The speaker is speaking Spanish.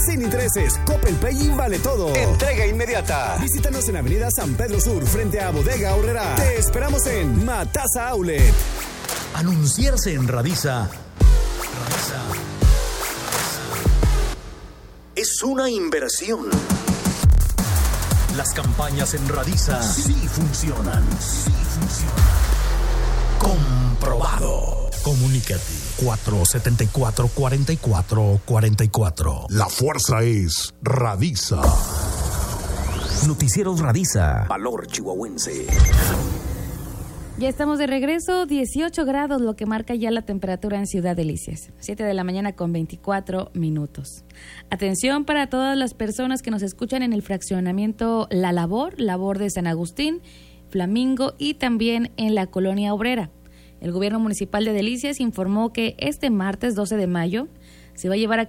Sin intereses, Coppel Pay y vale todo. Entrega inmediata. Visítanos en Avenida San Pedro Sur, frente a Bodega Aurrera. Te esperamos en Matasa Outlet. Anunciarse en Radisa es una inversión. Las campañas en Radisa sí funcionan. Comprobado. Comunícate 474-4444. La fuerza es Radisa. Noticieros Radisa. Valor chihuahuense. Ya estamos de regreso, 18 grados, lo que marca ya la temperatura en Ciudad Delicias. 7 de la mañana con 24 minutos. Atención para todas las personas que nos escuchan en el fraccionamiento La Labor de San Agustín, Flamingo y también en la Colonia Obrera. El gobierno municipal de Delicias informó que este martes 12 de mayo se va a llevar a